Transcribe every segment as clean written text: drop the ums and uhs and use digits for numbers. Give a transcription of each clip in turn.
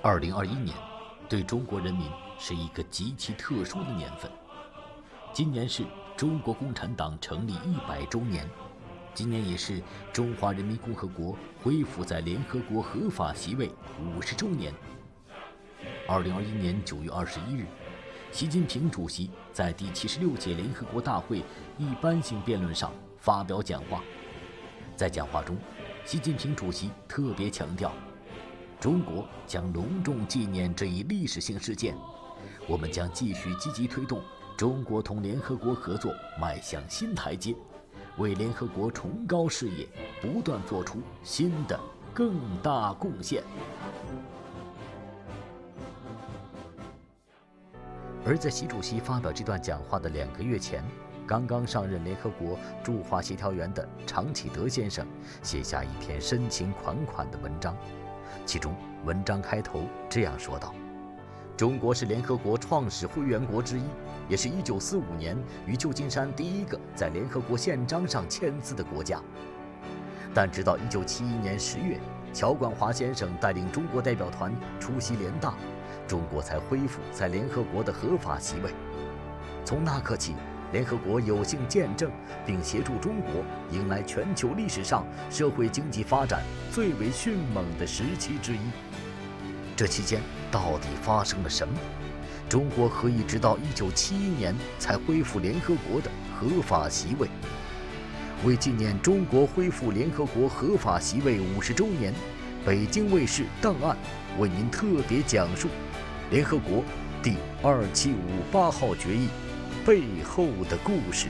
2021年对中国人民是一个极其特殊的年份。今年是中国共产党成立100周年，今年也是中华人民共和国恢复在联合国合法席位50周年。2021年9月21日，习近平主席在第76届联合国大会一般性辩论上发表讲话。在讲话中，习近平主席特别强调，中国将隆重纪念这一历史性事件，我们将继续积极推动中国同联合国合作迈向新台阶，为联合国崇高事业不断做出新的更大贡献。而在习主席发表这段讲话的2个月前，刚刚上任联合国驻华协调员的常启德先生写下一篇深情款款的文章，其中文章开头这样说道：中国是联合国创始会员国之一，也是1945年于旧金山第一个在联合国宪章上签字的国家。但直到1971年10月，乔冠华先生带领中国代表团出席联大，中国才恢复在联合国的合法席位。从那刻起，联合国有幸见证并协助中国迎来全球历史上社会经济发展最为迅猛的时期之一。这期间到底发生了什么？中国何以直到1971年才恢复联合国的合法席位？为纪念中国恢复联合国合法席位50周年，北京卫视档案为您特别讲述联合国第2758号决议背后的故事。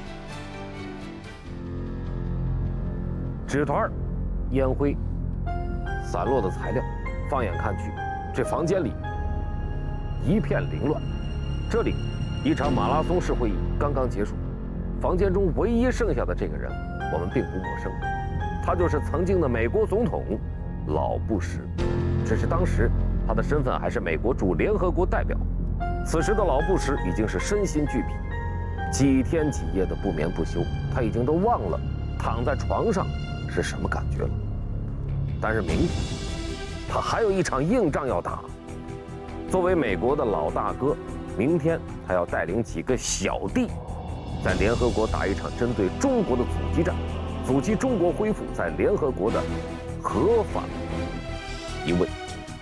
纸团、烟灰、散落的材料，放眼看去，这房间里一片凌乱。这里，一场马拉松式会议刚刚结束，房间中唯一剩下的这个人，我们并不陌生，他就是曾经的美国总统老布什，只是当时他的身份还是美国驻联合国代表。此时的老布什已经是身心俱疲，几天几夜的不眠不休，他已经都忘了躺在床上是什么感觉了。但是明天他还有一场硬仗要打。作为美国的老大哥，明天他要带领几个小弟在联合国打一场针对中国的阻击战，阻击中国恢复在联合国的合法地位。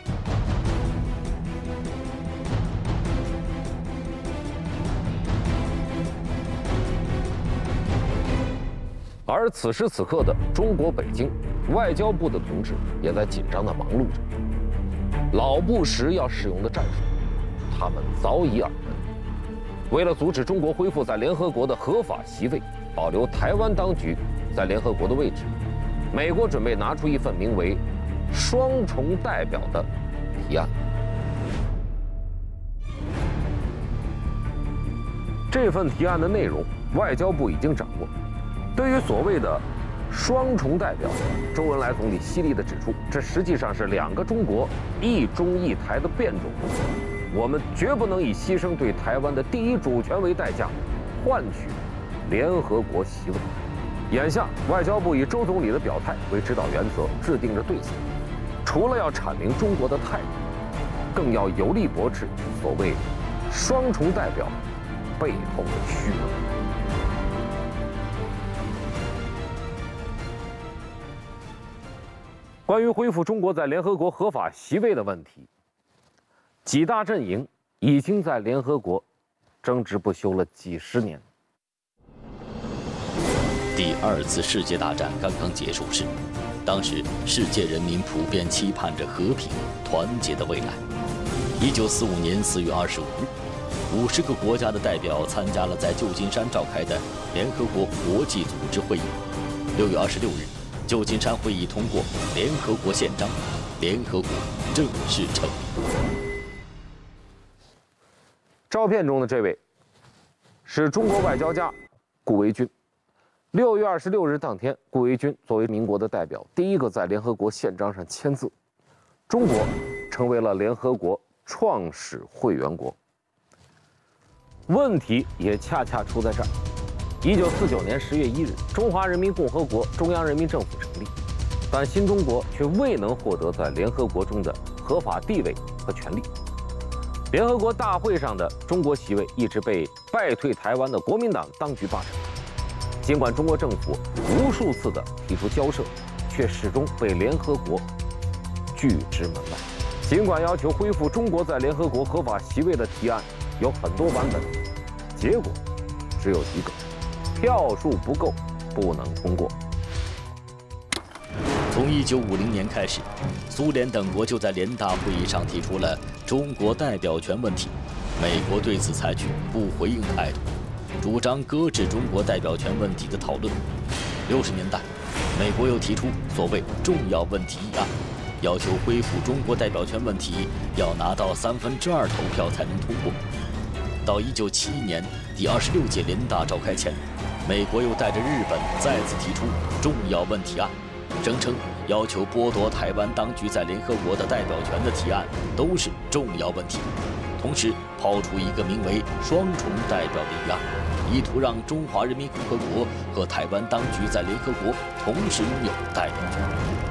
而此时此刻的中国北京，外交部的同志也在紧张地忙碌着。老布什要使用的战术，他们早已耳闻。为了阻止中国恢复在联合国的合法席位，保留台湾当局在联合国的位置，美国准备拿出一份名为“双重代表”的提案。这份提案的内容，外交部已经掌握。对于所谓的双重代表，周恩来总理犀利地指出，这实际上是2个中国、一中一台的变种。我们绝不能以牺牲对台湾的第一主权为代价，换取联合国席位。眼下，外交部以周总理的表态为指导原则，制定着对策。除了要阐明中国的态度，更要有力驳斥所谓双重代表背后的虚伪。关于恢复中国在联合国合法席位的问题，几大阵营已经在联合国争执不休了几十年。 第2次世界大战刚刚结束时，当时世界人民普遍期盼着和平、团结的未来。1945年4月25日，50个国家的代表参加了在旧金山召开的联合国国际组织会议。6月26日，旧金山会议通过联合国宪章，联合国正式成立。 照片中的这位是中国外交家顾维钧。6月26日当天，顾维钧作为民国的代表，第一个在联合国宪章上签字，中国成为了联合国创始会员国。问题也恰恰出在这儿。1949年10月1日，中华人民共和国中央人民政府成立。 但新中国却未能获得在联合国中的合法地位和权利。联合国大会上的中国席位一直被败退台湾的国民党当局霸占。尽管中国政府无数次的提出交涉，却始终被联合国拒之门外。尽管要求恢复中国在联合国合法席位的提案有很多版本，结果只有一个：票数不够，不能通过。 从1950年开始，苏联等国就在联大会议上提出了中国代表权问题，美国对此采取不回应态度，主张搁置中国代表权问题的讨论。60年代，美国又提出所谓重要问题议案，要求恢复中国代表权问题要拿到2/3投票才能通过。到1971年第26届联大召开前，美国又带着日本再次提出重要问题案，声称要求剥夺台湾当局在联合国的代表权的提案都是重要问题，同时抛出一个名为双重代表的议案，意图让中华人民共和国和台湾当局在联合国同时拥有代表权。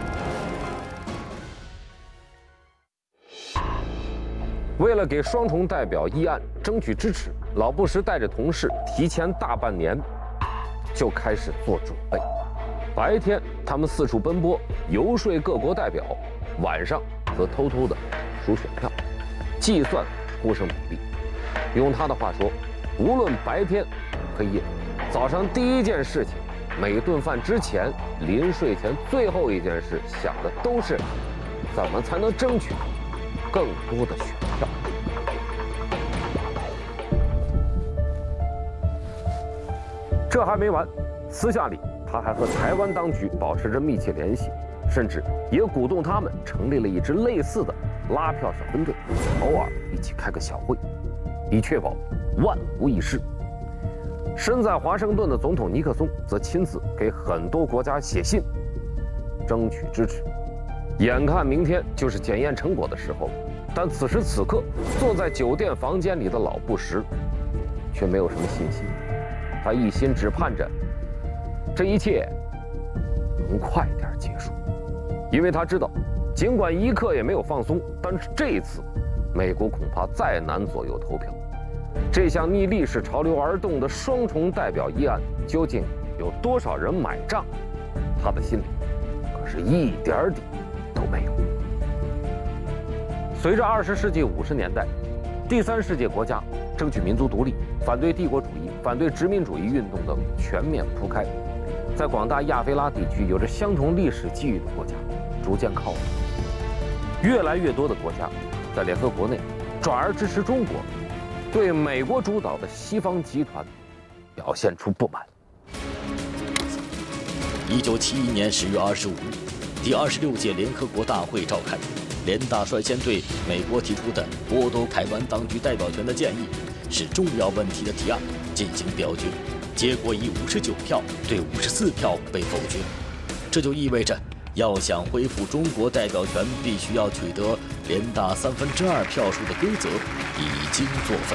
为了给双重代表议案争取支持，老布什带着同事提前大半年就开始做准备。白天他们四处奔波，游说各国代表；晚上则偷偷地数选票，计算呼声比例。用他的话说，无论白天黑夜，早上第一件事情，每顿饭之前，临睡前最后一件事，想的都是怎么才能争取更多的选票。这还没完，私下里他还和台湾当局保持着密切联系，甚至也鼓动他们成立了一支类似的拉票小分队，偶尔一起开个小会，以确保万无一失。身在华盛顿的总统尼克松则亲自给很多国家写信，争取支持。眼看明天就是检验成果的时候，但此时此刻坐在酒店房间里的老布什却没有什么信心，他一心只盼着这一切能快点结束，因为他知道，尽管一刻也没有放松，但是这一次，美国恐怕再难左右投票。这项逆历史潮流而动的双重代表议案，究竟有多少人买账？他的心里可是一点底都没有。随着20世纪50年代，第三世界国家争取民族独立、反对帝国主义、反对殖民主义运动的全面铺开，在广大亚非拉地区有着相同历史机遇的国家逐渐靠拢，越来越多的国家在联合国内转而支持中国，对美国主导的西方集团表现出不满。 1971年10月25日，第26届联合国大会召开，联大率先对美国提出的剥夺台湾当局代表权的建议是重要问题的提案进行表决，结果以59票对54票被否决。这就意味着，要想恢复中国代表权，必须要取得联大2/3票数的规则已经作废。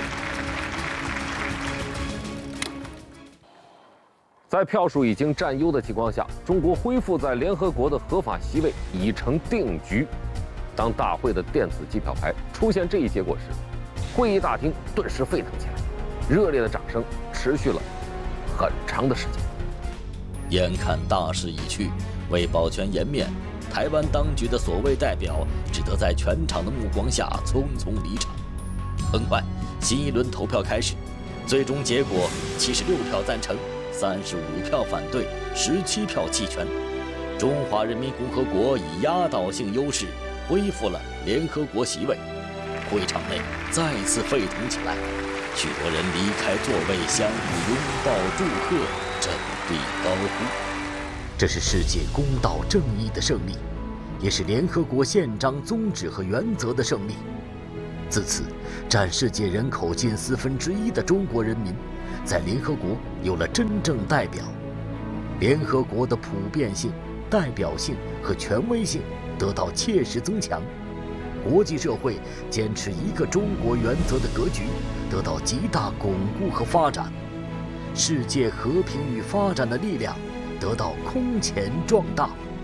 在票数已经占优的情况下，中国恢复在联合国的合法席位已成定局。当大会的电子计票牌出现这一结果时，会议大厅顿时沸腾起来，热烈的掌声持续了很长的时间。 眼看大势已去，为保全颜面，台湾当局的所谓代表只得在全场的目光下匆匆离场。很快，新一轮投票开始，最终结果76票赞成，35票反对，17票弃权。中华人民共和国以压倒性优势恢复了联合国席位。会场内再次沸腾起来，许多人离开座位，相互拥抱祝贺，振臂高呼。这是世界公道正义的胜利，也是联合国宪章宗旨和原则的胜利。自此，占世界人口近1/4的中国人民在联合国有了真正代表，联合国的普遍性、代表性和权威性得到切实增强，国际社会坚持一个中国原则的格局得到极大巩固和发展，世界和平与发展的力量得到空前壮大。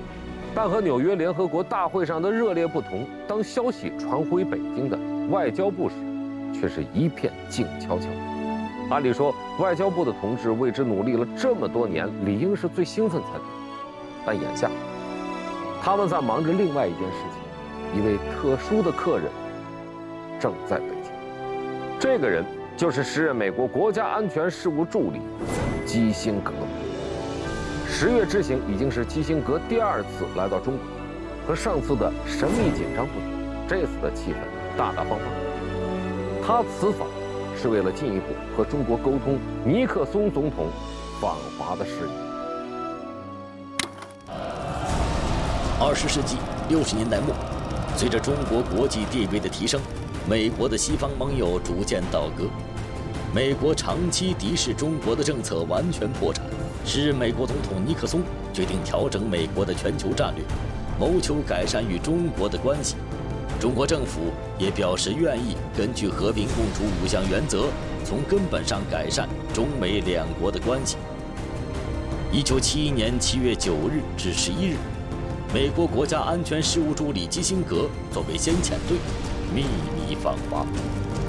但和纽约联合国大会上的热烈不同，当消息传回北京的外交部时，却是一片静悄悄。按理说，外交部的同志为之努力了这么多年，理应是最兴奋才对。但眼下，他们在忙着另外一件事情，一位特殊的客人正在北京。这个人就是时任美国国家安全事务助理基辛格。10月之行已经是基辛格第2次来到中国，和上次的神秘紧张不同，这次的气氛大大方方。他此访是为了进一步和中国沟通尼克松总统访华的事宜。 20世纪60年代末，随着中国国际地位的提升，美国的西方盟友逐渐倒戈，美国长期敌视中国的政策完全破产。时任美国总统尼克松决定调整美国的全球战略，谋求改善与中国的关系。中国政府也表示愿意根据和平共处5项原则，从根本上改善中美2国的关系。1971年7月9日至11日，美国国家安全事务助理基辛格作为先遣队秘密访华。